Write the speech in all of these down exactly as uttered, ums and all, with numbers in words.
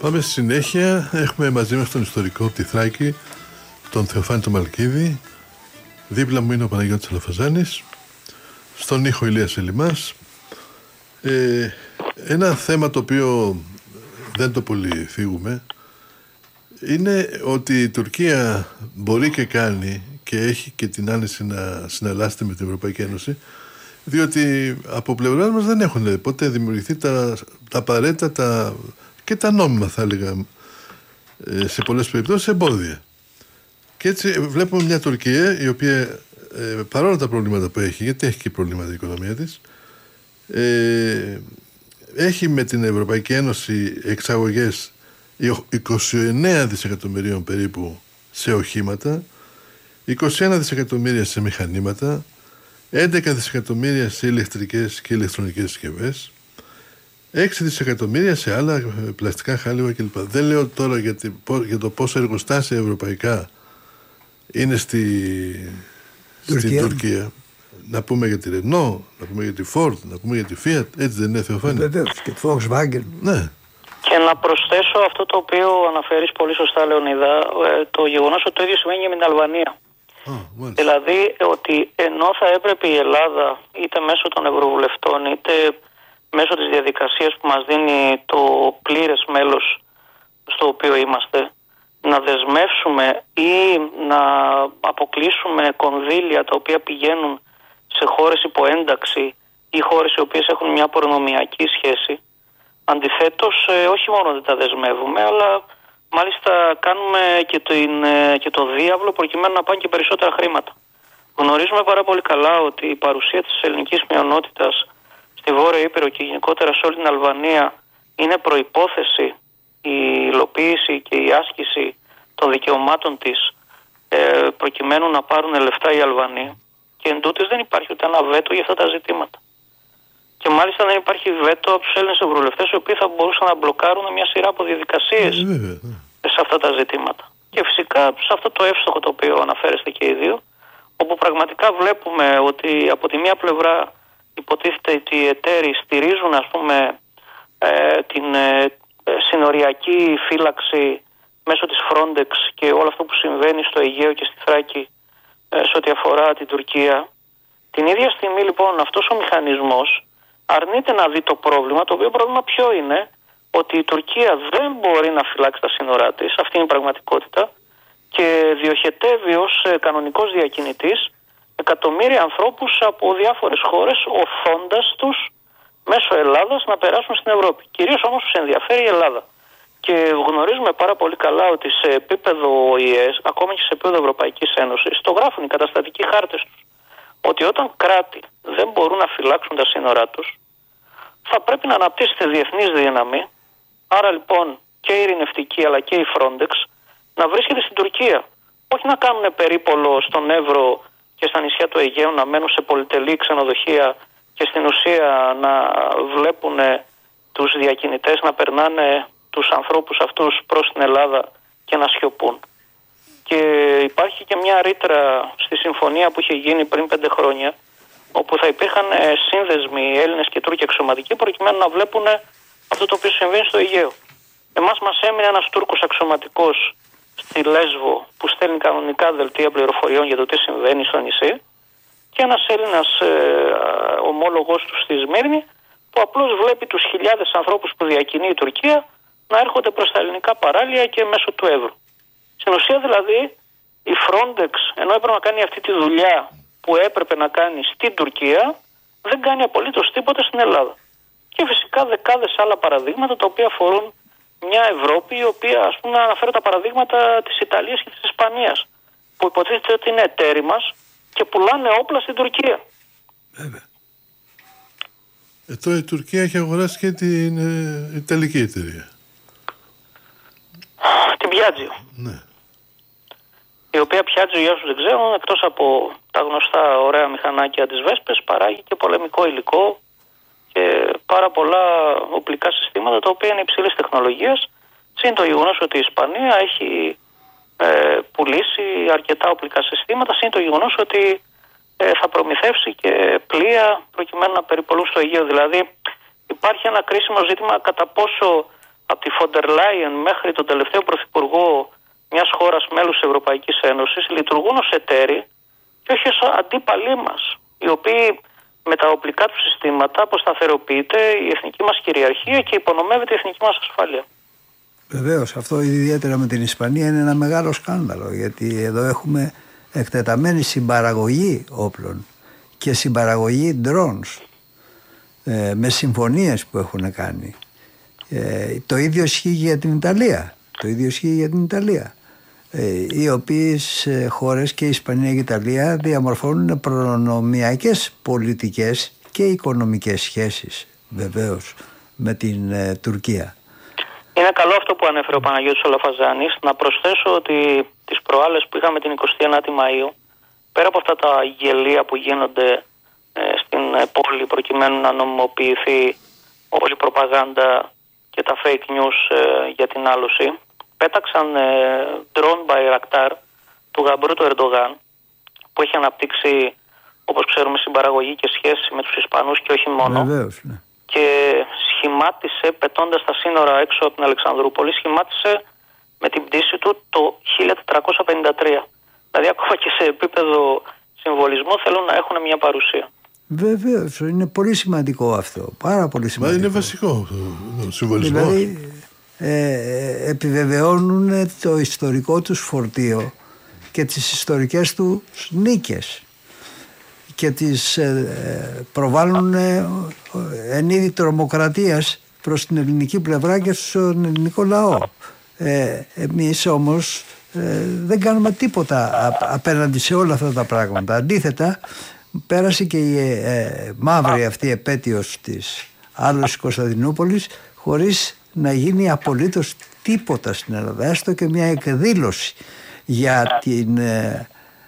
Πάμε στη συνέχεια. Έχουμε μαζί μας τον ιστορικό από τη Θράκη, τον Θεοφάνη τον Μαλκίδη. Δίπλα μου είναι ο Παναγιώτης Αλαφαζάνης. Στον ήχο Ηλίας Ελιμάς. Ε, ένα θέμα το οποίο δεν το πολύ θίγουμε είναι ότι η Τουρκία μπορεί και κάνει και έχει και την άνεση να συναλλάσσεται με την Ευρωπαϊκή Ένωση, διότι από πλευρά μας δεν έχουν ποτέ δημιουργηθεί τα, τα απαραίτητα τα, και τα νόμιμα, θα έλεγα, σε πολλές περιπτώσεις εμπόδια. Και έτσι βλέπουμε μια Τουρκία η οποία ε, παρόλα τα προβλήματα που έχει, γιατί έχει και προβλήματα η οικονομία της, ε, έχει με την Ευρωπαϊκή Ένωση εξαγωγές είκοσι εννέα δισεκατομμυρίων περίπου σε οχήματα, είκοσι ένα δισεκατομμύρια σε μηχανήματα, έντεκα δισεκατομμύρια σε ηλεκτρικές και ηλεκτρονικές συσκευές, έξι δισεκατομμύρια σε άλλα πλαστικά χάλιβα κλπ. Δεν λέω τώρα για, τη, για το πόσα εργοστάσια ευρωπαϊκά είναι στη, στην Τουρκία. Να πούμε για τη Renault, να πούμε για τη Ford, να πούμε για τη Fiat, έτσι δεν είναι, Θεοφάνη? Βεβαίως, και τη Volkswagen. Ναι. Και να προσθέσω αυτό το οποίο αναφέρεις πολύ σωστά, Λεωνίδα, το γεγονός ότι το ίδιο σημαίνει και με την Αλβανία. Oh, δηλαδή ότι ενώ θα έπρεπε η Ελλάδα είτε μέσω των ευρωβουλευτών είτε μέσω της διαδικασίας που μας δίνει το πλήρες μέλος στο οποίο είμαστε, να δεσμεύσουμε ή να αποκλείσουμε κονδύλια τα οποία πηγαίνουν σε χώρες υποένταξη ή χώρες οι οποίες έχουν μια προνομιακή σχέση, αντιθέτως όχι μόνο δεν τα δεσμεύουμε, αλλά μάλιστα κάνουμε και το, και το διάβλο προκειμένου να πάνε και περισσότερα χρήματα. Γνωρίζουμε πάρα πολύ καλά ότι η παρουσία της ελληνικής μειονότητας στη Βόρεια Ήπειρο και γενικότερα σε όλη την Αλβανία είναι προϋπόθεση η υλοποίηση και η άσκηση των δικαιωμάτων της ε, προκειμένου να πάρουν λεφτά οι Αλβανοί, και εντούτοις δεν υπάρχει ούτε ένα βέτο για αυτά τα ζητήματα. Και μάλιστα δεν υπάρχει βέτο από τους Έλληνες ευρωβουλευτές, οι οποίοι θα μπορούσαν να μπλοκάρουν μια σειρά από διαδικασίες σε αυτά τα ζητήματα. Και φυσικά σε αυτό το εύστοχο το οποίο αναφέρεστε και οι δύο, όπου πραγματικά βλέπουμε ότι από τη μία πλευρά υποτίθεται ότι οι εταίροι στηρίζουν, ας πούμε, ε, την ε, συνοριακή φύλαξη μέσω της Frontex και όλο αυτό που συμβαίνει στο Αιγαίο και στη Θράκη ε, σε ό,τι αφορά την Τουρκία. Την ίδια στιγμή λοιπόν αυτός ο μηχανισμός αρνείται να δει το πρόβλημα, το οποίο πρόβλημα ποιο είναι? Ότι η Τουρκία δεν μπορεί να φυλάξει τα σύνορά της, αυτή είναι η πραγματικότητα, και διοχετεύει ως κανονικός διακινητής εκατομμύρια ανθρώπους από διάφορες χώρες, οθώντας τους μέσω Ελλάδας να περάσουν στην Ευρώπη. Κυρίως όμως τους ενδιαφέρει η Ελλάδα. Και γνωρίζουμε πάρα πολύ καλά ότι σε επίπεδο Ο Η Ε, ακόμα και σε επίπεδο Ευρωπαϊκής Ένωσης, το γράφουν οι καταστατικοί χάρτες τους, ότι όταν κράτη δεν μπορούν να φυλάξουν τα σύνορά τους, θα πρέπει να αναπτύσσεται διεθνής δύναμη, άρα λοιπόν και η ειρηνευτική αλλά και η Frontex, να βρίσκεται στην Τουρκία. Όχι να κάνουν περίπολο στον Εύρο και στα νησιά του Αιγαίου, να μένουν σε πολυτελή ξενοδοχεία και στην ουσία να βλέπουν τους διακινητές να περνάνε τους ανθρώπους αυτούς προς την Ελλάδα και να σιωπούν. Και υπάρχει και μια ρήτρα στη συμφωνία που είχε γίνει πριν πέντε χρόνια, όπου θα υπήρχαν σύνδεσμοι Έλληνες και Τούρκοι αξιωματικοί προκειμένου να βλέπουν αυτό το οποίο συμβαίνει στο Αιγαίο. Εμάς μας έμεινε ένας Τούρκος αξιωματικός στη Λέσβο που στέλνει κανονικά δελτία πληροφοριών για το τι συμβαίνει στο νησί, και ένας Έλληνας ε, ομόλογος του στη Σμύρνη που απλώς βλέπει τους χιλιάδες ανθρώπους που διακινεί η Τουρκία να έρχονται προς τα ελληνικά παράλια και μέσω του Εύρου. Στην ουσία δηλαδή η Frontex, ενώ έπρεπε να κάνει αυτή τη δουλειά που έπρεπε να κάνει στην Τουρκία, δεν κάνει απολύτως τίποτα στην Ελλάδα. Και φυσικά δεκάδες άλλα παραδείγματα τα οποία αφορούν μια Ευρώπη η οποία, ας πούμε, αναφέρω τα παραδείγματα της Ιταλίας και της Ισπανίας, που υποτίθεται ότι είναι εταίροι μας και πουλάνε όπλα στην Τουρκία. Βέβαια. Ε, τώρα η Τουρκία έχει αγοράσει και την ε, Ιταλική εταιρεία. Την Piaggio. Ναι. Η οποία Piaggio, για όσους δεν ξέρουν, εκτός από τα γνωστά ωραία μηχανάκια της Βέσπες, παράγει και πολεμικό υλικό και πάρα πολλά οπλικά συστήματα τα οποία είναι υψηλής τεχνολογίας. Συν το γεγονός ότι η Ισπανία έχει ε, πουλήσει αρκετά οπλικά συστήματα, συν το γεγονός ότι ε, θα προμηθεύσει και πλοία προκειμένου να περιπολούν στο Αιγαίο. Δηλαδή υπάρχει ένα κρίσιμο ζήτημα κατά πόσο από τη Φόντερ Λάιεν μέχρι τον τελευταίο πρωθυπουργό μιας χώρας μέλους της Ευρωπαϊκής Ένωσης, λειτουργούν ως εταίροι και όχι ως αντίπαλοι μας, οι οποίοι με τα οπλικά του συστήματα αποσταθεροποιείται η εθνική μας κυριαρχία και υπονομεύεται η εθνική μας ασφάλεια. Βεβαίως, αυτό ιδιαίτερα με την Ισπανία είναι ένα μεγάλο σκάνδαλο, γιατί εδώ έχουμε εκτεταμένη συμπαραγωγή όπλων και συμπαραγωγή drones ε, με συμφωνίες που έχουν κάνει. Ε, το ίδιο ισχύει για την Ιταλία. Το ίδιο ισχύει για την Ιταλία. Ε, οι οποίες ε, χώρες και η Ισπανία και η Ιταλία διαμορφώνουν προνομιακές πολιτικές και οικονομικές σχέσεις βεβαίως με την ε, Τουρκία. Είναι καλό αυτό που ανέφερε ο Παναγιώτης ο Λαφαζάνης. Να προσθέσω ότι τις προάλλες που είχαμε την εικοστή ένατη Μαΐου, πέρα από αυτά τα γελία που γίνονται ε, στην ε, πόλη προκειμένου να νομιμοποιηθεί όλη η προπαγάνδα και τα fake news ε, για την άλωση, πέταξαν ε, drone Bayraktar του γαμπρού του Ερντογάν, που έχει αναπτύξει, όπως ξέρουμε, συμπαραγωγή και σχέση με τους Ισπανούς και όχι μόνο. Βεβαίως, ναι. Και σχημάτισε, πετώντας τα σύνορα έξω από την Αλεξανδρούπολη, σχημάτισε με την πτήση του το χίλια τετρακόσια πενήντα τρία. Δηλαδή ακόμα και σε επίπεδο συμβολισμού θέλουν να έχουν μια παρουσία. Βεβαίως, είναι πολύ σημαντικό αυτό. Πάρα πολύ σημαντικό. Μα είναι βασικό το συμβολισμό. Δηλαδή ε, επιβεβαιώνουν το ιστορικό τους φορτίο και τις ιστορικές του νίκες και τις ε, προβάλλουν ε, εν είδη τρομοκρατίας προς την ελληνική πλευρά και στον ελληνικό λαό. Ε, εμείς όμως ε, δεν κάνουμε τίποτα α, απέναντι σε όλα αυτά τα πράγματα. Αντίθετα, πέρασε και η ε, μαύρη αυτή επέτειος της άλωσης Κωνσταντινούπολης χωρίς να γίνει απολύτως τίποτα στην Ελλάδα, έστω και μια εκδήλωση για την, ε,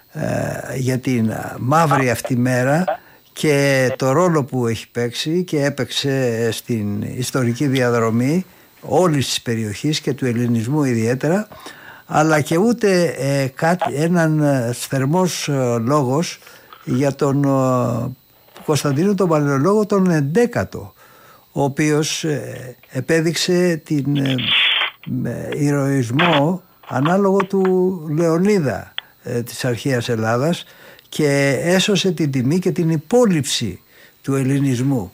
ε, για την μαύρη αυτή μέρα και το ρόλο που έχει παίξει και έπαιξε στην ιστορική διαδρομή όλης της περιοχής και του ελληνισμού ιδιαίτερα, αλλά και ούτε ε, κάτι, έναν θερμός ε, λόγος για τον ε, Κωνσταντίνο τον Παλαιολόγο τον ενδέκατο, ο οποίος ε, επέδειξε την ε, ε, ηρωισμό ανάλογο του Λεωνίδα ε, της αρχαίας Ελλάδας και έσωσε την τιμή και την υπόλοιψη του ελληνισμού,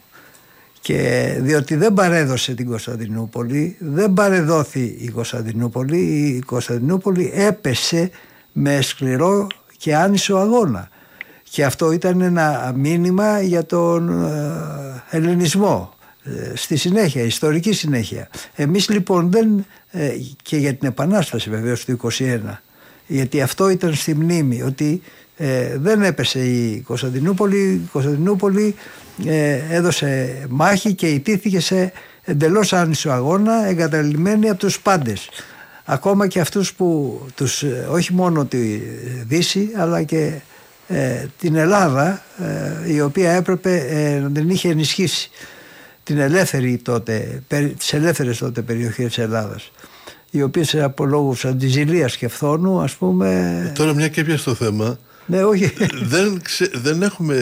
και διότι δεν παρέδωσε την Κωνσταντινούπολη, δεν παρεδόθη η Κωνσταντινούπολη, η Κωνσταντινούπολη έπεσε με σκληρό και άνισο αγώνα, και αυτό ήταν ένα μήνυμα για τον ελληνισμό στη συνέχεια, ιστορική συνέχεια. Εμείς λοιπόν δεν, και για την Επανάσταση βεβαίως του είκοσι ένα, γιατί αυτό ήταν στη μνήμη, ότι ε, δεν έπεσε η Κωνσταντινούπολη, η Κωνσταντινούπολη ε, έδωσε μάχη και ιτήθηκε σε εντελώς άνισο αγώνα, εγκαταλειμμένη από τους πάντες, ακόμα και αυτούς που τους, όχι μόνο τη Δύση αλλά και ε, την Ελλάδα, ε, η οποία έπρεπε ε, να την είχε ενισχύσει, την ελεύθερη τότε, τις ελεύθερες τότε περιοχές της Ελλάδας, οι οποίες από λόγους αντιζηλίας και φθόνου, ας πούμε... Τώρα μια και πια στο θέμα, ναι, όχι. δεν, ξε, δεν έχουμε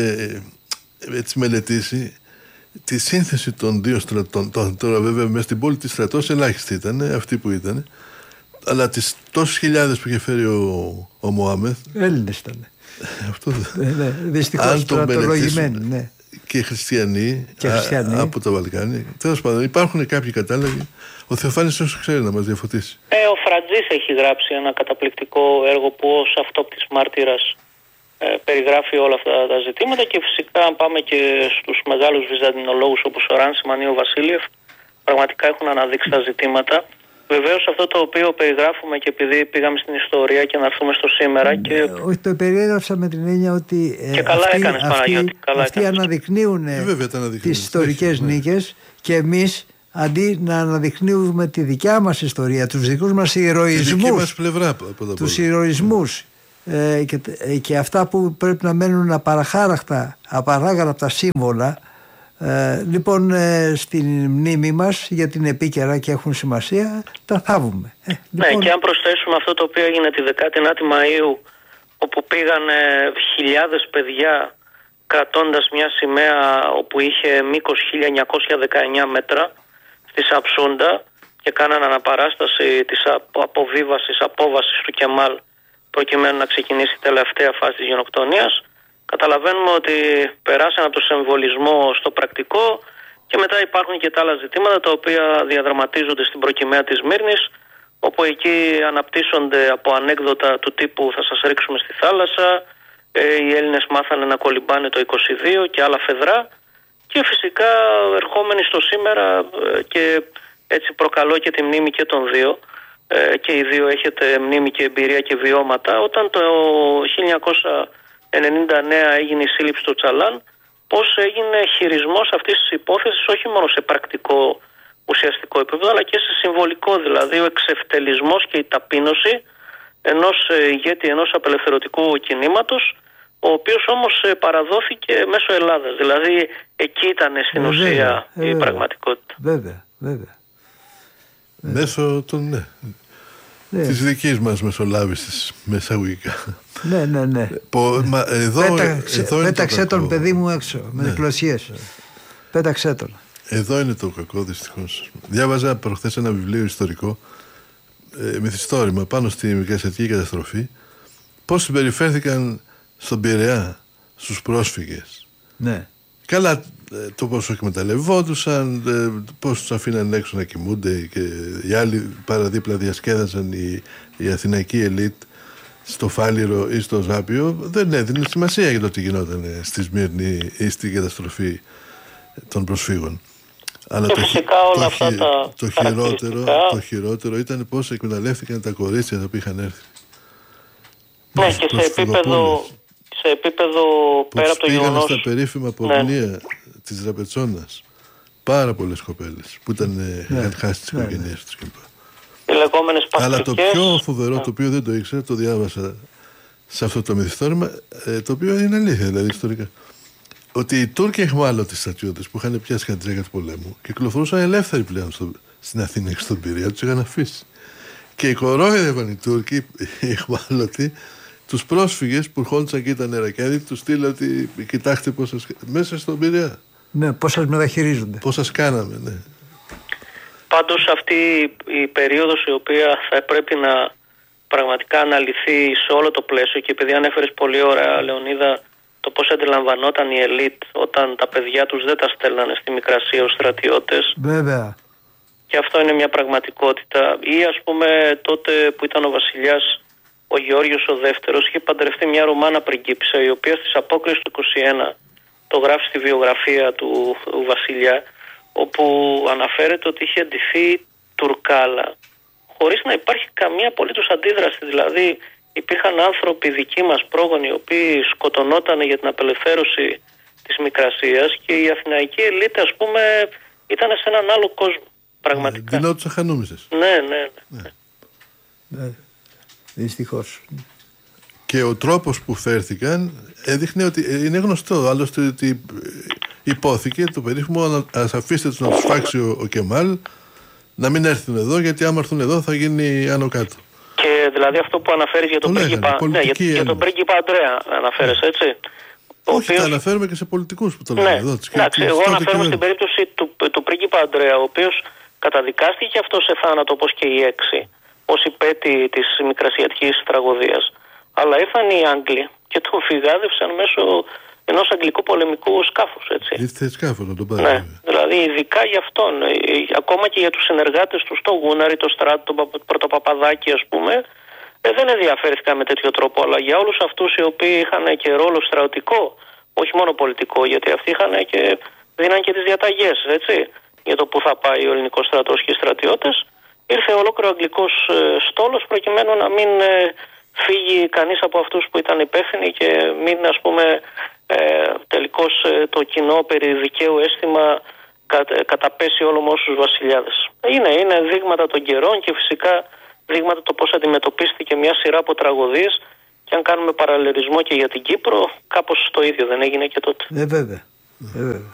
έτσι μελετήσει τη σύνθεση των δύο στρατών. Τώρα βέβαια μέσα στην πόλη της στρατός ελάχιστη ήταν, αυτή που ήταν, αλλά τις τόσες χιλιάδες που είχε φέρει ο, ο Μωάμεθ, Έλληνες ήταν. Αυτό, ναι, ναι, δυστυχώς στρατολογημένοι, ναι. Και χριστιανοί, και χριστιανοί. Α, από τα Βαλκάνια. Τέλος πάντων, υπάρχουν κάποιοι κατάλογοι. Ο Θεοφάνης όσο ξέρει να μας διαφωτίσει. Ε, ο Φραντζής έχει γράψει ένα καταπληκτικό έργο που ως αυτόπτης μάρτυρας ε, περιγράφει όλα αυτά τα ζητήματα, και φυσικά αν πάμε και στους μεγάλους βυζαντινολόγους όπως ο Ράνσιμαν ή ο Βασίλειεφ, πραγματικά έχουν αναδείξει τα ζητήματα. Βεβαίως αυτό το οποίο περιγράφουμε, και επειδή πήγαμε στην ιστορία και να έρθουμε στο σήμερα. Και... Όχι, το περιέγραψα με την έννοια ότι ε, και καλά αυτοί, έκανες, αυτοί, καλά αυτοί έκανες. αναδεικνύουν ε, τις ιστορικές ναι. νίκες, και εμείς αντί να αναδεικνύουμε τη δικιά μας ιστορία, τους δικούς μας ηρωισμούς, πλευρά, τους ηρωισμούς ε, και, ε, και αυτά που πρέπει να μένουν απαραχάρακτα, απαράγραπτα σύμβολα, Ε, λοιπόν ε, στην μνήμη μας, για την επίκαιρα και έχουν σημασία, τα θάβουμε. Ε, λοιπόν... Ναι, και αν προσθέσουμε αυτό το οποίο έγινε τη δεκάτη ένατη Μαΐου, όπου πήγαν χιλιάδες παιδιά κρατώντας μια σημαία όπου είχε μήκος χίλια εννιακόσια δεκαεννιά μέτρα στη Σαψούντα, και κάναν αναπαράσταση της αποβίβασης, απόβασης του Κεμάλ προκειμένου να ξεκινήσει η τελευταία φάση της γενοκτονίας. Καταλαβαίνουμε ότι περάσαν από το συμβολισμό στο πρακτικό και μετά υπάρχουν και τα άλλα ζητήματα τα οποία διαδραματίζονται στην προκυμαία της Μύρνης, όπου εκεί αναπτύσσονται από ανέκδοτα του τύπου θα σας ρίξουμε στη θάλασσα, ε, οι Έλληνες μάθανε να κολυμπάνε το είκοσι δύο και άλλα φεδρά, και φυσικά ερχόμενοι στο σήμερα ε, και έτσι προκαλώ και τη μνήμη και των δύο, ε, και οι δύο έχετε μνήμη και εμπειρία και βιώματα, όταν το χίλια εννιακόσια ενενήντα εννέα έγινε η σύλληψη του Τσαλάν, πώς έγινε χειρισμός αυτής της υπόθεσης όχι μόνο σε πρακτικό ουσιαστικό επίπεδο, αλλά και σε συμβολικό, δηλαδή ο εξευτελισμός και η ταπείνωση ενός ηγέτη ενός απελευθερωτικού κινήματος, ο οποίος όμως παραδόθηκε μέσω Ελλάδας. Δηλαδή εκεί ήταν στην ε, ουσία βέβαια, η βέβαια, πραγματικότητα. Βέβαια, βέβαια. Μέσω των, ναι, ναι. της δικής μας μεσολάβησης, μεσαγωγικά. Ναι, ναι, ναι. Πο, μα, εδώ, Πέταξε, εδώ πέταξε το τον παιδί μου έξω με ναι. διπλωσίες. Ναι. Πέταξε τον. Εδώ είναι το κακό, δυστυχώς. Διάβαζα προχθές ένα βιβλίο ιστορικό, ε, μυθιστόρημα πάνω στη μικρασιατική καταστροφή, πώς συμπεριφέρθηκαν στον Πειραιά στους πρόσφυγες. Ναι. Καλά, το πόσο εκμεταλλευόντουσαν, πώς τους αφήναν έξω να κοιμούνται, και οι άλλοι παραδίπλα διασκέδαζαν, η, η αθηναϊκή ελίτ στο Φάληρο ή στο Ζάπιο δεν έδινε σημασία για το τι γινόταν στη Σμύρνη ή στην καταστροφή των προσφύγων. Αλλά και το, φυσικά όλα το, αυτά τα το, χειρότερο, το χειρότερο ήταν πώς εκμεταλλεύτηκαν τα κορίτσια τα οποία είχαν έρθει. Ναι, και σε επίπεδο, σε επίπεδο πέρα από το γεγονός. Πήγαν στα περίφημα πορνεία ναι. της Ραπετσόνας πάρα πολλές κοπέλες που ήταν, ναι. είχαν χάσει τις οικογένειές ναι. τους κλπ. Αλλά το πιο φοβερό, ναι. το οποίο δεν το ήξερα, το διάβασα σε αυτό το μυθιστόρημα, το οποίο είναι αλήθεια δηλαδή ιστορικά, ότι οι Τούρκοι εχμάλωτοι στρατιώτες που είχαν πιάσει κατά τη διάρκεια του πολέμου κυκλοφορούσαν ελεύθεροι πλέον στο, στην Αθήνα και στον Πειραιά, τους είχαν αφήσει. Και κορόιδευαν οι Τούρκοι, οι εχμάλωτοι, τους πρόσφυγες που ερχόντουσαν και ήταν νερακιάδοι, τους στείλε ότι κοιτάξτε πώς σας... μέσα στον Πειραιά. Ναι, πώς σας μεταχειρίζονται. Πώς σας κάναμε, ναι. Πάντως αυτή η περίοδος η οποία θα πρέπει να πραγματικά αναλυθεί σε όλο το πλαίσιο, και επειδή ανέφερες πολύ ωραία, Λεωνίδα, το πώς αντιλαμβανόταν η ελίτ όταν τα παιδιά τους δεν τα στέλνανε στη Μικρασία ως στρατιώτες. Βέβαια. Και αυτό είναι μια πραγματικότητα. Ή ας πούμε τότε που ήταν ο βασιλιάς ο Γεώργιος ο Δεύτερος, είχε παντρευτεί μια Ρουμάνα πριγκίπισσα, η οποία στις απόκριες του είκοσι ένα το γράφει στη βιογραφία του, του βασιλιά, όπου αναφέρεται ότι είχε ντυθεί τουρκάλα χωρίς να υπάρχει καμία απολύτως αντίδραση. Δηλαδή υπήρχαν άνθρωποι δικοί μας πρόγονοι οι οποίοι σκοτωνόταν για την απελευθέρωση της Μικρασίας, και η αθηναϊκή ελίτ, ας πούμε, ήταν σε έναν άλλο κόσμο. Πραγματικά. Δινόντουσαν χανούμισες. Ναι, ναι, ναι. ναι. ναι. Δυστυχώς. Και ο τρόπος που φέρθηκαν έδειχνε ότι είναι γνωστό. Άλλωστε ότι υπόθηκε το περίφημο, ας αφήστε τους να τους φάξει ο, ο Κεμάλ, να μην έρθουν εδώ, γιατί άμα έρθουν εδώ θα γίνει άνω κάτω. Και δηλαδή αυτό που αναφέρεις για τον πρίγκιπα, ναι, για, για τον πρίγκιπα Αντρέα αναφέρεσαι, έτσι. Όχι, οποίος... τα αναφέρουμε και σε πολιτικούς που το λένε ναι, εδώ. Εντάξει, εγώ αναφέρομαι στην περίπτωση του, του πρίγκιπα Αντρέα, ο οποίος καταδικάστηκε αυτό σε θάνατο όπως και οι έξι, ως υπέτη της μικρασιατικής τραγωδίας. Αλλά ήρθαν οι Άγγλοι και τον φυγάδευσαν μέσω ενός αγγλικού πολεμικού σκάφους, έτσι. Ήρθε σκάφος να τον πάρει. Ναι, δηλαδή ειδικά για αυτόν, ακόμα και για τους συνεργάτες του στο Γούναρη, το Στράτο, το Πρωτοπαπαδάκι, ας πούμε, ε, δεν ενδιαφέρθηκαν με τέτοιο τρόπο. Αλλά για όλους αυτούς οι οποίοι είχαν και ρόλο στρατιωτικό, όχι μόνο πολιτικό, γιατί αυτοί είχαν και δίναν και τις διαταγές, έτσι, για το που θα πάει ο ελληνικός στρατός και οι στρατιώτες, ήρθε ολόκληρο αγγλικός ε, στόλος προκειμένου να μην ε, φύγει κανείς από αυτούς που ήταν υπεύθυνοι και μην, ας πούμε, ε, τελικώς ε, το κοινό περί δικαίου αίσθημα κα, ε, καταπέσει όλο με όσους βασιλιάδες. Είναι, είναι δείγματα των καιρών και φυσικά δείγματα το πώς αντιμετωπίστηκε μια σειρά από τραγωδίες, και αν κάνουμε παραλληλισμό και για την Κύπρο, κάπως το ίδιο δεν έγινε και τότε. Ε, βέβαια. Ε, βέβαια.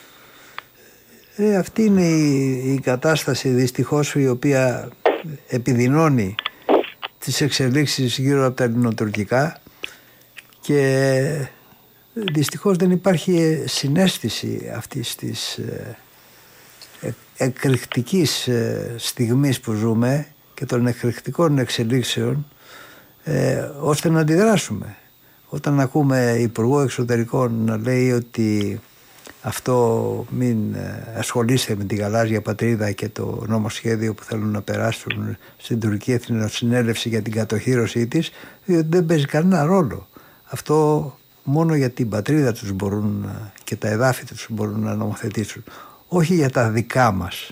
Ε, αυτή είναι η, η κατάσταση δυστυχώς η οποία επιδεινώνει τις εξελίξεις γύρω από τα ελληνοτουρκικά, και δυστυχώς δεν υπάρχει συναίσθηση αυτής της, εκρηκτικής στιγμής που ζούμε και των εκρηκτικών εξελίξεων, ε, ώστε να αντιδράσουμε. Όταν ακούμε Υπουργό Εξωτερικών να λέει ότι αυτό μην ασχολείστε με τη γαλάζια πατρίδα και το νομοσχέδιο που θέλουν να περάσουν στην Τουρκική Εθνοσυνέλευση για την κατοχύρωσή της, διότι δεν παίζει κανένα ρόλο. Αυτό μόνο για την πατρίδα τους μπορούν και τα εδάφη τους μπορούν να νομοθετήσουν, όχι για τα δικά μας.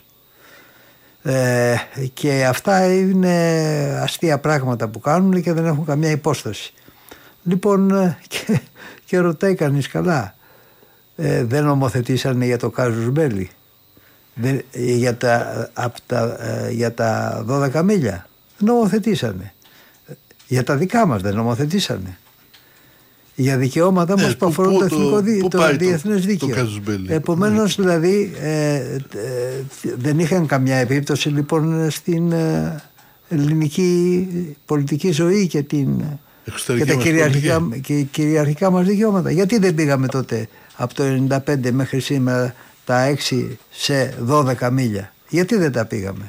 Ε, και αυτά είναι αστεία πράγματα που κάνουν και δεν έχουν καμιά υπόσταση. Λοιπόν, και, και ρωτάει κανείς, καλά, ε, δεν νομοθετήσανε για το κάζους μπέλι, δεν, για, τα, απ τα, ε, για τα δώδεκα μίλια? Νομοθετήσανε. Για τα δικά μας δεν νομοθετήσανε? Για δικαιώματα μας ε, που αφορούν το, εθνικό, το, το, το διεθνές δίκαιο. Επομένως, δηλαδή, ε, ε, δεν είχαν καμιά επίπτωση λοιπόν στην ε, ελληνική πολιτική ζωή και, την, και τα κυριαρχικά, και κυριαρχικά μας δικαιώματα. Γιατί δεν πήγαμε τότε από το ενενήντα πέντε μέχρι σήμερα τα έξι σε δώδεκα μίλια? Γιατί δεν τα πήγαμε?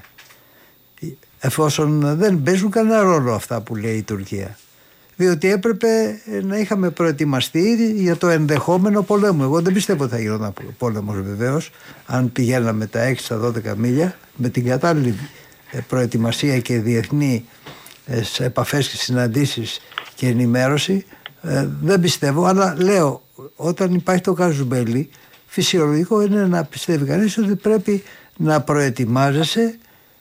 Εφόσον δεν παίζουν κανένα ρόλο αυτά που λέει η Τουρκία. Διότι έπρεπε να είχαμε προετοιμαστεί για το ενδεχόμενο πολέμου. Εγώ δεν πιστεύω ότι θα γινόταν πόλεμος βεβαίως, αν πηγαίναμε τα έξι στα δώδεκα μίλια με την κατάλληλη προετοιμασία και διεθνή σε επαφές και συναντήσεις και ενημέρωση. Ε, δεν πιστεύω, αλλά λέω, όταν υπάρχει το κάζους μπέλι, φυσιολογικό είναι να πιστεύει κανείς ότι πρέπει να προετοιμάζεσαι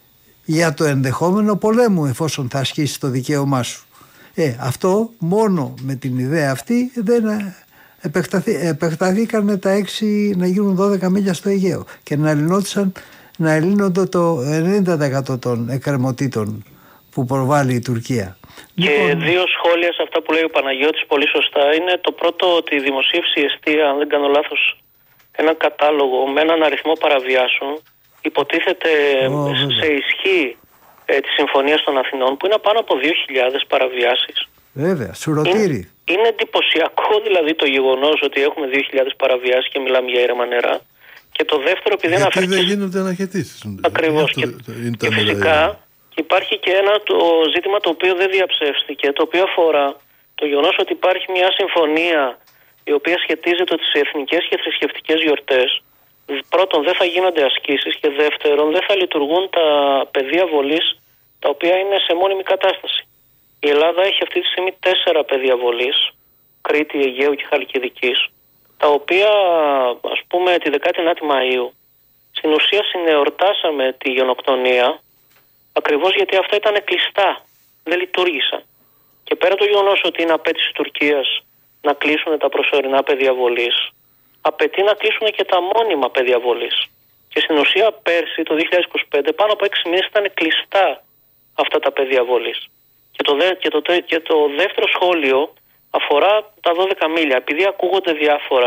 για το ενδεχόμενο πολέμου, εφόσον θα ασκήσεις το δικαίωμά σου. Ε, αυτό μόνο με την ιδέα αυτή δεν επεκταθεί, επεκταθήκαν τα έξι να γίνουν δώδεκα μίλια στο Αιγαίο και να λυνόντουσαν, να ελύνονται το ενενήντα τοις εκατό των εκκρεμωτήτων που προβάλλει η Τουρκία. Και λοιπόν, δύο σχόλια σε αυτά που λέει ο Παναγιώτης πολύ σωστά. Είναι το πρώτο, ότι η δημοσίευση εστία, αν δεν κάνω λάθος, έναν κατάλογο με έναν αριθμό παραβιάσεων, υποτίθεται oh, σε ισχύ ε, της Συμφωνίας των Αθηνών, που είναι πάνω από δύο χιλιάδες παραβιάσεις. Βέβαια, σουρωτήρι. Είναι, είναι εντυπωσιακό δηλαδή το γεγονός ότι έχουμε δύο χιλιάδες παραβιάσεις και μιλάμε για ήρεμα νερά. Και το δεύτερο, επειδή γιατί αναφέρει. Δεν γίνονται αναχαιτήσεις. Ακριβώς. Και, και φυσικά υπάρχει και ένα το ζήτημα το οποίο δεν διαψεύστηκε, το οποίο αφορά το γεγονός ότι υπάρχει μια συμφωνία η οποία σχετίζεται τις εθνικές και θρησκευτικές γιορτές. Πρώτον, δεν θα γίνονται ασκήσεις, και δεύτερον, δεν θα λειτουργούν τα πεδία βολής, τα οποία είναι σε μόνιμη κατάσταση. Η Ελλάδα έχει αυτή τη στιγμή τέσσερα πεδία βολής, Κρήτη, Αιγαίου και Χαλκιδικής, τα οποία, ας πούμε, τη δεκάτη ενάτη Μαΐου στην ουσία συνεορτάσαμε τη γενοκτονία, ακριβώς γιατί αυτά ήταν κλειστά, δεν λειτουργήσαν. Και πέρα το γεγονός ότι είναι απέτηση Τουρκίας να κλείσουν τα προσωρινά πεδία βολής, απαιτεί να κλείσουν και τα μόνιμα πεδία βολής. Και στην ουσία πέρσι, το δύο χιλιάδες είκοσι πέντε, πάνω από έξι μήνες ήταν κλειστά αυτά τα πεδία βολής. Και το, δε, και, το, και το δεύτερο σχόλιο αφορά τα δώδεκα μίλια. Επειδή ακούγονται διάφορα,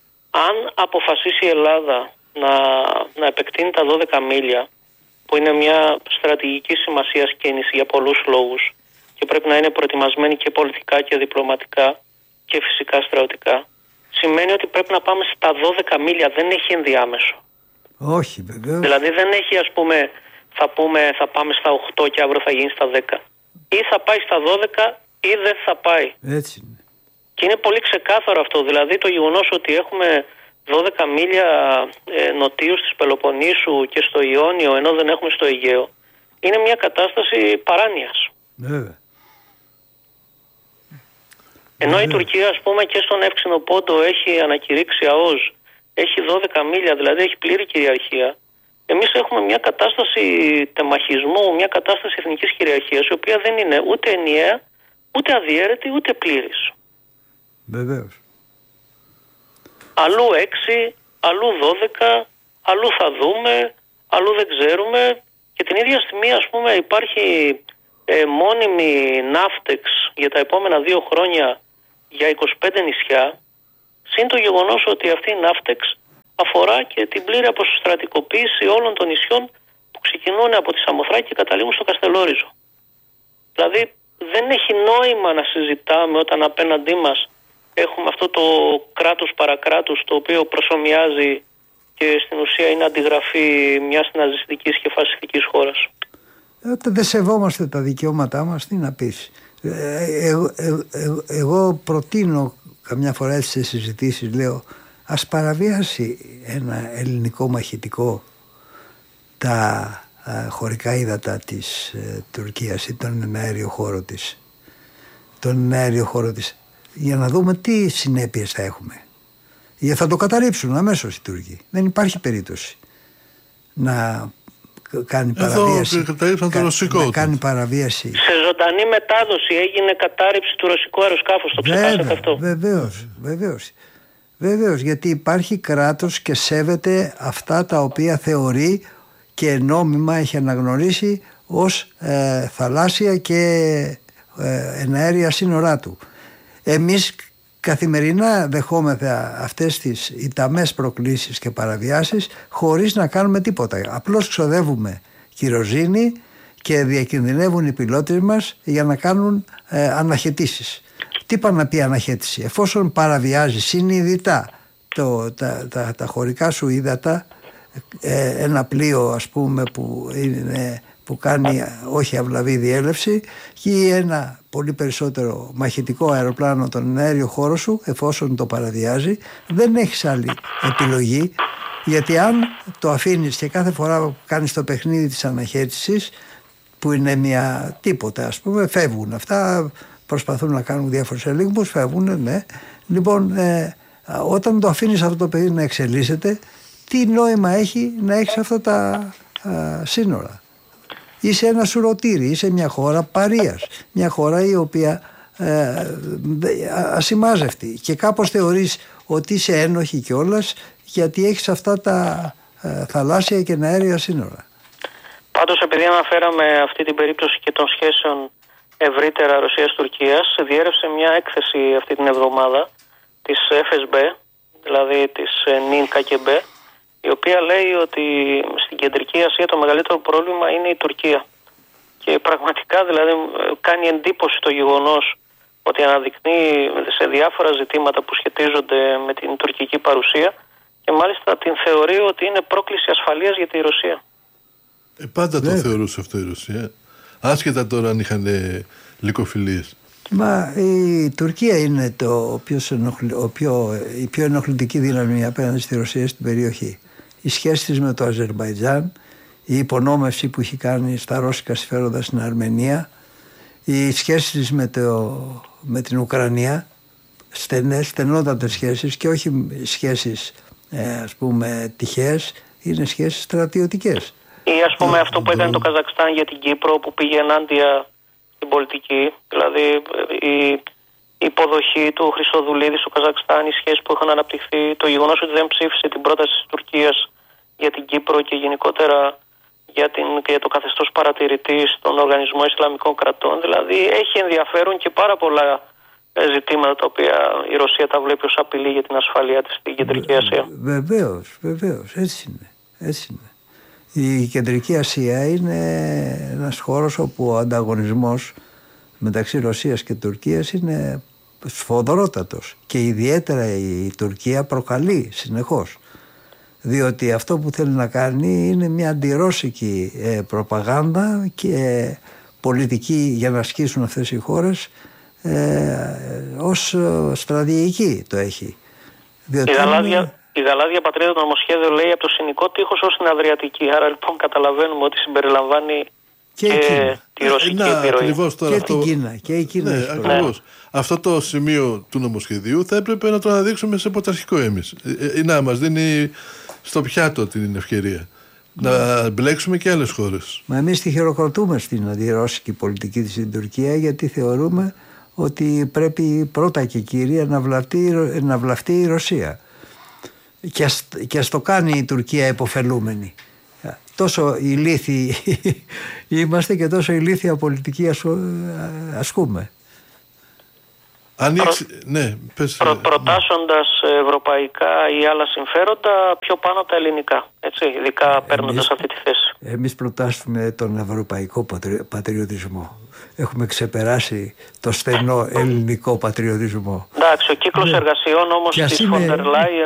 αν αποφασίσει η Ελλάδα να, να επεκτείνει τα δώδεκα μίλια, που είναι μια στρατηγική σημασίας κίνηση για πολλούς λόγους και πρέπει να είναι προετοιμασμένη και πολιτικά και διπλωματικά και φυσικά στρατιωτικά, σημαίνει ότι πρέπει να πάμε στα δώδεκα μίλια, δεν έχει ενδιάμεσο. Όχι, βεβαίως. Δηλαδή δεν έχει, ας πούμε, θα πούμε θα πάμε στα οκτώ και αύριο θα γίνει στα δέκα. Ή θα πάει στα δώδεκα ή δεν θα πάει. Έτσι είναι. Και είναι πολύ ξεκάθαρο αυτό. Δηλαδή το γεγονός ότι έχουμε δώδεκα μίλια ε, νοτίους της Πελοποννήσου και στο Ιόνιο, ενώ δεν έχουμε στο Αιγαίο, είναι μια κατάσταση παράνοιας. Βέβαια. Ενώ η Τουρκία, ας πούμε, και στον Εύξηνο Πόντο έχει ανακηρύξει ΑΟΣ, έχει δώδεκα μίλια, δηλαδή έχει πλήρη κυριαρχία. Εμείς έχουμε μια κατάσταση τεμαχισμού, μια κατάσταση εθνικής κυριαρχίας, η οποία δεν είναι ούτε ενιαία, ούτε αδιέρετη, ούτε πλήρης. Βεβαίως. Αλλού έξι, αλλού δώδεκα, αλλού θα δούμε, αλλού δεν ξέρουμε. Και την ίδια στιγμή, ας πούμε, υπάρχει ε, μόνιμη ναύτεξ για τα επόμενα δύο χρόνια για είκοσι πέντε νησιά, συν το γεγονός ότι αυτή η ναύτεξ αφορά και την πλήρη αποστρατικοποίηση όλων των νησιών που ξεκινούν από τη Σαμοθράκη και καταλήγουν στο Καστελόριζο. Δηλαδή δεν έχει νόημα να συζητάμε όταν απέναντί μας έχουμε αυτό το κράτος παρακράτους, το οποίο προσομοιάζει και στην ουσία είναι αντιγραφή μιας ναζιστικής και φασιστικής χώρας. Όταν δεν σεβόμαστε τα δικαιώματά μας, τι να πεις. Ε, εγώ, εγώ, εγώ, εγώ προτείνω καμιά φορά έτσι σε συζητήσεις, λέω, ας παραβιάσει ένα ελληνικό μαχητικό τα α, χωρικά ύδατα της ε, Τουρκίας ή τον αέριο χώρο της, τον αέριο χώρο της, για να δούμε τι συνέπειες θα έχουμε. Γιατί θα το καταρρύψουν αμέσως οι Τούρκοι. Δεν υπάρχει περίπτωση να κάνει παραβίαση. Εδώ καταρρύψαν το ρωσικό. Να κάνει παραβίαση. Σε ζωντανή μετάδοση έγινε κατάρριψη του ρωσικού αεροσκάφους. Το ξεχάσατε αυτό? Βεβαίως, βεβαίως. Βεβαίως, γιατί υπάρχει κράτος και σέβεται αυτά τα οποία θεωρεί και νόμιμα έχει αναγνωρίσει ως ε, θαλάσσια και ε, εναέρια σύνορά του. Εμείς καθημερινά δεχόμεθα αυτές τις ιταμές προκλήσεις και παραβιάσεις χωρίς να κάνουμε τίποτα. Απλώς ξοδεύουμε κυροζήνη και διακινδυνεύουν οι πιλότες μας για να κάνουν ε, αναχαιτήσεις. Τι πάει να πει αναχαίτηση? Εφόσον παραβιάζει συνειδητά το, τα, τα, τα χωρικά σου ύδατα, ε, ένα πλοίο ας πούμε που, είναι, που κάνει όχι αυλαβή διέλευση ή ένα πολύ περισσότερο μαχητικό αεροπλάνο τον αέριο χώρο σου, εφόσον το παραβιάζει, δεν έχεις άλλη επιλογή, γιατί αν το αφήνεις και κάθε φορά που κάνεις το παιχνίδι της αναχαίτησης, που είναι μια τίποτα ας πούμε, φεύγουν αυτά, προσπαθούν να κάνουν διάφορους ελίγμους, φεύγουν, ναι. Λοιπόν, ε, όταν το αφήνεις αυτό το παιδί να εξελίσσεται, τι νόημα έχει να έχεις αυτά τα α, σύνορα? Είσαι ένα σουρωτήρι, είσαι μια χώρα παρείας, μια χώρα η οποία ε, ασημάζευτη και κάπως θεωρείς ότι είσαι ένοχη κιόλας γιατί έχεις αυτά τα ε, θαλάσσια και αέρια σύνορα. Πάντως, επειδή αναφέραμε αυτή την περίπτωση και των σχέσεων ευρύτερα Ρωσίας-Τουρκίας, διέρευσε μια έκθεση αυτή την εβδομάδα της εφ ες μπι, δηλαδή της νυν κα τζι μπι, η οποία λέει ότι στην Κεντρική Ασία το μεγαλύτερο πρόβλημα είναι η Τουρκία. Και πραγματικά δηλαδή κάνει εντύπωση το γεγονός ότι αναδεικνύει σε διάφορα ζητήματα που σχετίζονται με την τουρκική παρουσία και μάλιστα την θεωρεί ότι είναι πρόκληση ασφαλείας για τη Ρωσία. Ε, πάντα το θεωρούσε αυτό η Ρωσία. Άσχετα τώρα αν είχαν λυκοφιλίες. Μα η Τουρκία είναι το πιο ενοχλη, ο πιο, η πιο ενοχλητική δύναμη απέναντι στη Ρωσία στην περιοχή. Η σχέση της με το Αζερμπαϊτζάν, η υπονόμευση που έχει κάνει στα ρώσικα συμφέροντα στην Αρμενία, η σχέση της με, το, με την Ουκρανία, στενές, στενότατες σχέσεις και όχι σχέσεις ε, ας πούμε τυχαίες, είναι σχέσεις στρατιωτικές. Ή ας πούμε ε, αυτό που έκανε το Καζακστάν για την Κύπρο, που πήγε ενάντια στην πολιτική, δηλαδή η, η υποδοχή του Χριστοδουλίδη στο Καζακστάν, οι σχέσεις που είχαν αναπτυχθεί, το γεγονός ότι δεν ψήφισε την πρόταση της Τουρκίας για την Κύπρο και γενικότερα για, την, για το καθεστώς παρατηρητή στον Οργανισμό Ισλαμικών Κρατών. Δηλαδή έχει ενδιαφέρον και πάρα πολλά ζητήματα τα οποία η Ρωσία τα βλέπει ως απειλή για την ασφαλεία της στην Κεντρική Ασία. Βεβαίως, βεβαίως, έτσι είναι, έτσι είναι. Η Κεντρική Ασία είναι ένας χώρος όπου ο ανταγωνισμός μεταξύ Ρωσίας και Τουρκίας είναι σφοδρότατος και ιδιαίτερα η Τουρκία προκαλεί συνεχώς, διότι αυτό που θέλει να κάνει είναι μια αντιρώσικη ε, προπαγάνδα και πολιτική για να ασκήσουν αυτές οι χώρες ε, ως στρατηγική το έχει. Διότι η γαλάζια, είναι... η γαλάζια πατρίδα του νομοσχέδιου λέει από το Συνικό τείχος ως την Αδριατική, άρα λοιπόν καταλαβαίνουμε ότι συμπεριλαμβάνει και, και τη ρωσική επιρροή. Και αυτό... την Κίνα. Και η Κίνα ναι, ακριβώς. Ναι. Αυτό το σημείο του νομοσχεδίου θα έπρεπε να το αναδείξουμε σε πρωταρχικό εμείς. Ε, να μας δίνει στο πιάτο την ευκαιρία να μπλέξουμε και άλλες χώρες. Μα εμείς τη χειροκροτούμε στην αντιρώσικη πολιτική της στην Τουρκία, γιατί θεωρούμε ότι πρέπει πρώτα και κύρια να βλαφτεί, να βλαφτεί η Ρωσία. Και ας, και ας το κάνει η Τουρκία υποφελούμενη. Τόσο ηλίθιοι είμαστε και τόσο ηλίθια πολιτική ασκούμε. Ανοίξει, ναι, πες, Προ, προτάσσοντας ευρωπαϊκά ή άλλα συμφέροντα πιο πάνω από τα ελληνικά, έτσι, ειδικά παίρνοντας αυτή τη θέση. Εμείς προτάσσουμε τον ευρωπαϊκό πατριωτισμό. Έχουμε ξεπεράσει το στενό ελληνικό πατριωτισμό. Εντάξει, ο κύκλος εργασιών όμως της Φοντερ Λάιεν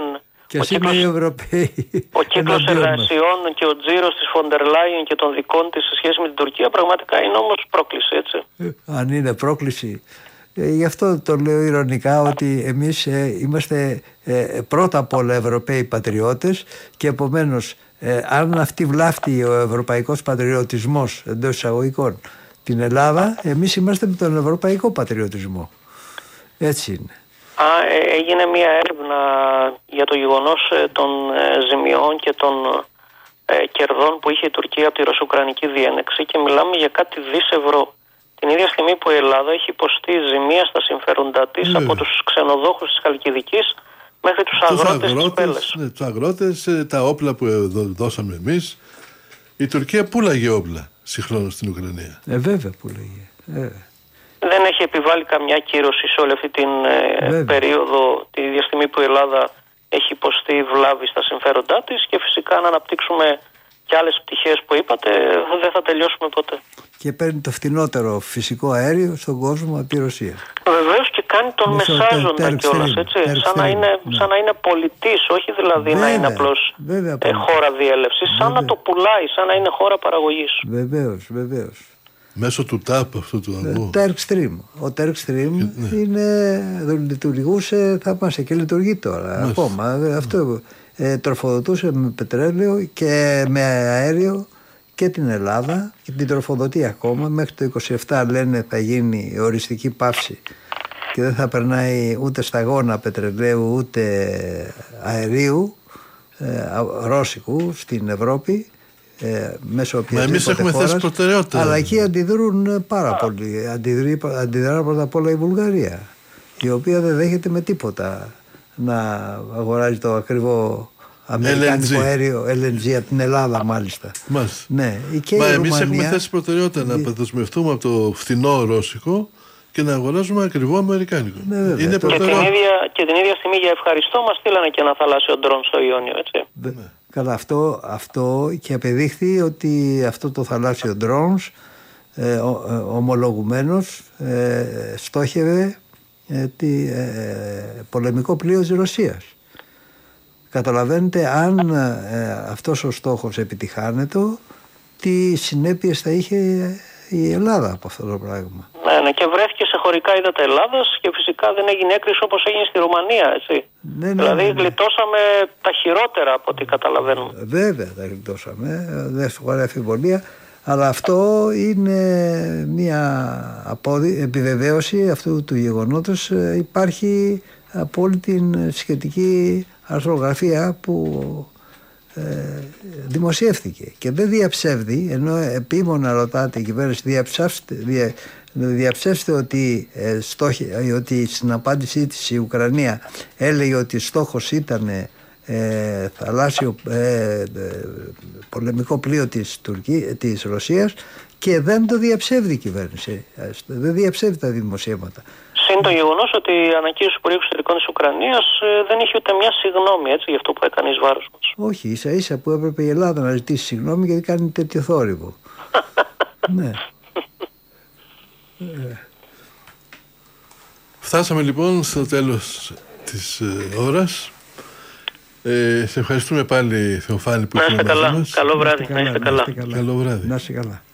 Και ας είναι οι Ευρωπαίοι. Ο κύκλος εργασιών και ο τζίρος της Φοντερ Λάιεν και των δικών της σε σχέση με την Τουρκία πραγματικά είναι όμως πρόκληση, έτσι. Αν είναι πρόκληση. Ε, γι' αυτό το λέω ειρωνικά ότι εμείς ε, είμαστε ε, πρώτα απ' όλα Ευρωπαίοι πατριώτες και επομένως ε, αν αυτή βλάφτει ο ευρωπαϊκός πατριωτισμός εντός εισαγωγικών την Ελλάδα, εμείς είμαστε με τον ευρωπαϊκό πατριωτισμό. Έτσι είναι. Α, ε, έγινε μια έρευνα για το γεγονός ε, των ε, ζημιών και των ε, κερδών που είχε η Τουρκία από τη ρωσο-ουκρανική διένεξη και μιλάμε για κάτι δις ευρώ. Την ίδια στιγμή που η Ελλάδα έχει υποστεί ζημία στα συμφέροντά της ναι. από τους ξενοδόχους της Χαλκιδικής μέχρι τους, τους αγρότες, αγρότες της Πέλες. Ναι, τους αγρότες, τα όπλα που δώσαμε εμείς. Η Τουρκία πούλαγε όπλα συγχρόνως στην Ουκρανία. Ε, βέβαια πούλαγε. Ε. Δεν έχει επιβάλει καμιά κύρωση σε όλη αυτή την ε, περίοδο, τη ίδια στιγμή που η Ελλάδα έχει υποστεί βλάβη στα συμφέροντά της και φυσικά αν αναπτύξουμε και άλλες πτυχές που είπατε δεν θα τελειώσουμε ποτέ. Και παίρνει το φτηνότερο φυσικό αέριο στον κόσμο από τη Ρωσία. Βεβαίως και κάνει τον μεσάζοντα κιόλας, έτσι. Σαν να, είναι, ναι. σαν να είναι πολιτής, όχι δηλαδή βέβαια, να είναι απλώς βέβαια, ε, χώρα διέλευσης, σαν να το πουλάει, σαν να είναι χώρα παραγωγής. Βεβαίως, βεβαίως. Μέσω του τάπ αυτού του αγού. Το Tergstream. Ο Tergstream ναι. είναι, λειτουργούσε, θα μας και λειτουργεί τώρα Μάλιστα. ακόμα. Αυτό ε, τροφοδοτούσε με πετρέλαιο και με αέριο και την Ελλάδα και την τροφοδοτεί ακόμα. Μέχρι το είκοσι επτά λένε θα γίνει οριστική παύση και δεν θα περνάει ούτε σταγόνα πετρελαίου ούτε αερίου ε, ρώσικου στην Ευρώπη. Ε, μέσω οποιασδήποτε χώρας, αλλά εκεί αντιδρούν πάρα πολύ. Αντιδρεί, αντιδρά πρώτα απ' όλα η Βουλγαρία, η οποία δεν δέχεται με τίποτα να αγοράζει το ακριβό αμερικάνικο αέριο ελ εν τζι από την Ελλάδα μάλιστα. Μάλιστα. Ναι, και Μα η εμείς Ρουμανία, έχουμε θέσει προτεραιότητα δι... να δεσμευτούμε από το φθηνό ρώσικο και να αγοράζουμε ακριβό αμερικάνικο. Ναι, βέβαια, Είναι το... και, την ίδια, και την ίδια στιγμή για ευχαριστώ μας στείλανε και ένα θαλάσσιο ντρόν στο Ιόνιο, έτσι. Ναι. Καλά, αυτό, αυτό και απεδείχθη ότι αυτό το θαλάσσιο drones ε, ο, ε, ομολογουμένως ε, στόχευε ε, τη, ε, πολεμικό πλοίο της Ρωσίας. Καταλαβαίνετε αν ε, αυτός ο στόχος επιτυχάνεται, τι συνέπειες θα είχε η Ελλάδα από αυτό το πράγμα. Ναι, ναι, και βρέθηκε σε χωρικά ύδατα Ελλάδας και φυσικά δεν έγινε έκρηση όπως έγινε στη Ρουμανία, έτσι. Ναι, ναι, δηλαδή ναι, ναι. γλιτώσαμε τα χειρότερα από ό,τι καταλαβαίνουμε. Βέβαια τα γλιτώσαμε, δεν σου χωράει αμφιβολία, αλλά αυτό είναι μια απόδει, επιβεβαίωση αυτού του γεγονότος. Υπάρχει από όλη την σχετική αρθρογραφία που ε, δημοσιεύθηκε και δεν διαψεύδει, ενώ επίμονα ρωτάτε η κυβέρνηση διαψεύστε, δια, διαψεύστε ότι, ε, στόχε, ότι στην απάντησή της η Ουκρανία έλεγε ότι στόχος ήταν ε, θαλάσσιο ε, ε, πολεμικό πλοίο της, Τουρκία, της Ρωσίας και δεν το διαψεύδει η κυβέρνηση, δεν διαψεύδει τα δημοσιεύματα. Συν το γεγονός ότι η ανακοίνωση του Υπουργείου Εξωτερικών της Ουκρανίας ε, δεν είχε ούτε μια συγγνώμη, έτσι, για αυτό που έκανε εις βάρος μας. Όχι, ίσα ίσα που έπρεπε η Ελλάδα να ζητήσει συγγνώμη γιατί κάνει τέτοιο θόρυβο. Ναι. Φτάσαμε λοιπόν στο τέλος της ε, ώρας. Ε, σε ευχαριστούμε πάλι, Θεοφάνη, που ήσασταν μαζί μας. Καλό βράδυ. Να είστε καλά. Καλό βράδυ. Να είστε καλά.